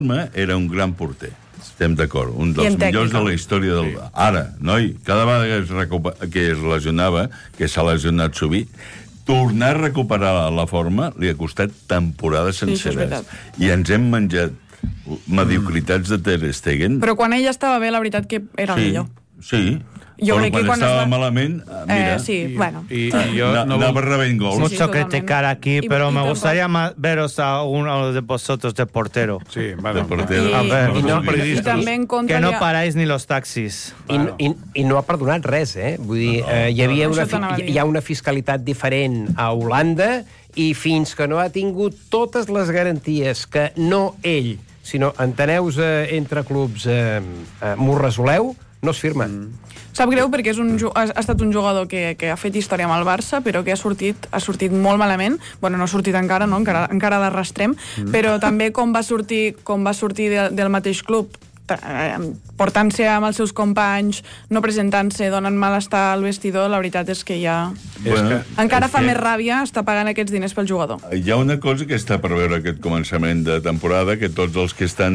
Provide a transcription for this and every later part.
Era un gran porter, estem d'acord, un dels millors de la història del... Ara, noi, cada vegada que es lesionava, que s'ha lesionat sovint, tornar a recuperar la forma li ha costat temporades senceres. I ens hem menjat mediocritats de Ter Stegen. Però quan ell estava bé, la veritat que era el millor. Sí, però quan estava malament, mira, anava rebent gols. Mucho criticar aquí, pero me gustaría veros a uno de vosotros de portero. Sí, bueno. Que no paráis ni los taxis. I no ha perdonat res, Vull dir, hi ha una fiscalitat diferent a Holanda i fins que no ha tingut totes les garanties que no ell, sinó enteneu-vos entre clubs m'ho resoleu, no es firma. Sap greu perquè ha estat un jugador que ha fet història amb el Barça, però que ha sortit molt malament. Bueno, no ha sortit encara, no? Encara d'arrastrem, però també com va sortir del mateix club, portant-se amb els seus companys, no presentant-se, donant malestar al vestidor, la veritat és que ja... Encara fa més ràbia estar pagant aquests diners pel jugador. Hi ha una cosa que està per veure aquest començament de temporada, que tots els que estan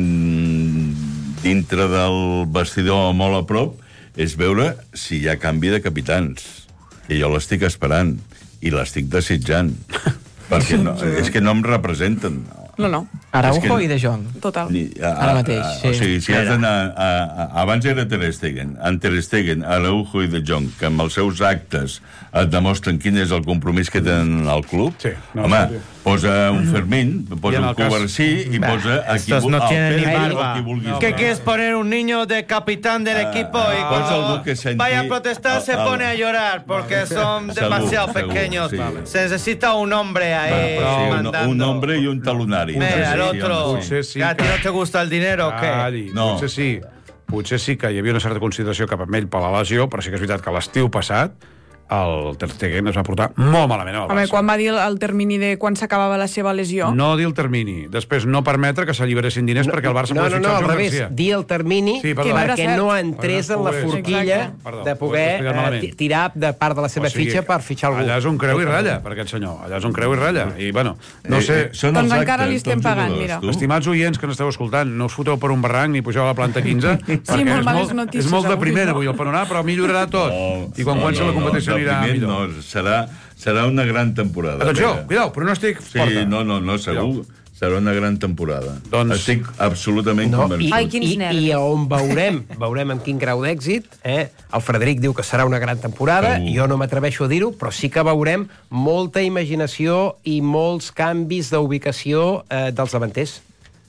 dintre del vestidor molt a prop, és veure si hi ha canvi de capitans. I jo l'estic esperant, i l'estic desitjant. Perquè és que no em representen. No. Araujo i De Jong. Total. Ara mateix, sí. O sigui, si has d'anar... Abans era Ter Stegen. En Ter Stegen, Araujo i De Jong, que amb els seus actes et demostren quin és el compromís que tenen al club. Home, posa un Fermín, posa un Covarsí i posa aquí Estos no tienen ni barba. ¿Qué quieres poner un niño de capitán del equipo y cuando vaya a protestar se pone a llorar porque son demasiado pequeños? Se necesita un hombre ahí mandando. Un hombre y un talonari. Mira, el otro, que a ti no te gusta el dinero o què? No. Potser sí que hi havia una certa consideració cap a ell per la lesió, però sí que és veritat que l'estiu passat el Ter Stegen es va portar molt malament al Barça. Home, quan va dir el termini de quan s'acabava la seva lesió... No dir el termini. Després, no permetre que s'alliberessin diners perquè el Barça pogués fitxar el Joan Garcia. No, al revés. Dir el termini perquè no entrés en la forquilla de poder tirar de part de la seva fitxa per fitxar algú. Allà és un creu i ratlla, per aquest senyor. Allà és un creu i ratlla. I, bueno, no sé... Doncs encara li estem pagant, mira. Estimats oients que n'esteu escoltant, no us foteu per un barranc ni pugeu a la planta 15, perquè és molt de primera avui el panorama, però millorarà tot. I quan comença la competició no, serà una gran temporada. Atenció, cuidao, pronòstic forta. No, segur. Serà una gran temporada. Estic absolutament convençut. I on veurem amb quin grau d'èxit. El Frederic diu que serà una gran temporada, jo no m'atreveixo a dir-ho, però sí que veurem molta imaginació i molts canvis d'ubicació dels davanters.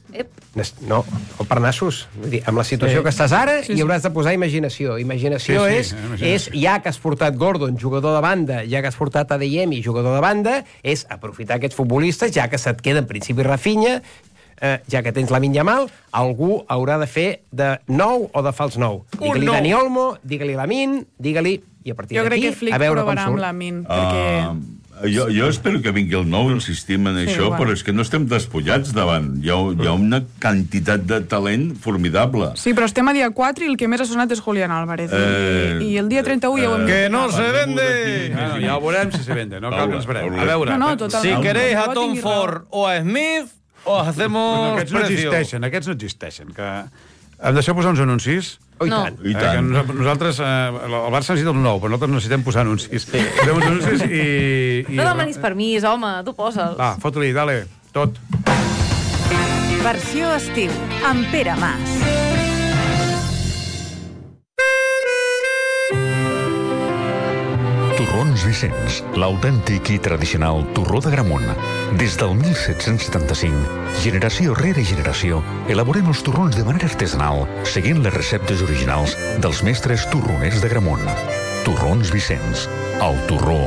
No, el Parnassus. Vull dir, amb la situació que estàs ara hi hauràs de posar imaginació. Imaginació és, ja que has portat Gordon, jugador de banda, ja que has portat Adeyemi, jugador de banda, és aprofitar aquests futbolistes, ja que se't queda en principi Rafinha, ja que tens Lamine Yamal, algú haurà de fer de nou o de fals nou. Digue-li Dani Olmo, digue-li Lamine, digue-li... I a partir d'aquí, a veure com surt. Jo crec que Flick provarà amb Lamine, perquè... Jo espero que vingui el nou, insistim en això, però és que no estem despullats davant. Hi ha una quantitat de talent formidable. Sí, però estem a dia 4 i el que més ha sonat és Julián Álvarez. I el dia 31 ja ho hem... ¡Que no se vende! Ja ho veurem si se vende, no cal que ens verem. A veure, si queréis a Tom Ford o a Smith, os hacemos precio. Aquests no existeixen. Em deixeu posar uns anuncis? I tant. Nosaltres, el Barça necessita un nou, però nosaltres necessitem posar anuncis. Posem uns anuncis i... No demanis permís, home, tu posa'ls. Va, fot-li, dale, tot. Versió estiu, amb Pere Mas. Torrons Vicenç, l'autèntic i tradicional torró d'Agramunt. Des del 1775, generació rere generació, elaborem els torrons de manera artesanal, seguint les receptes originals dels mestres torroners d'Agramunt. Torrons Vicenç, el torró.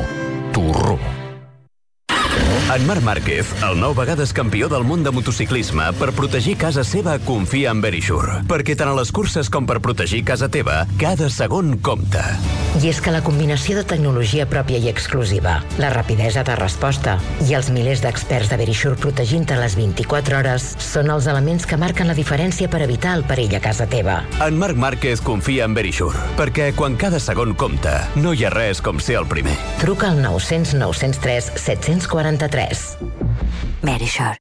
En Marc Márquez, el 9 vegades campió del món de motociclisme, per protegir casa seva confia en Verisure. Perquè tant a les curses com per protegir casa teva, cada segon compta. I és que la combinació de tecnologia pròpia i exclusiva, la rapidesa de resposta i els milers d'experts de Verisure protegint-te les 24 hores són els elements que marquen la diferència per evitar el perill a casa teva. En Marc Márquez confia en Verisure, perquè quan cada segon compta, no hi ha res com ser el primer. Truca al 900 903 743. Verisure.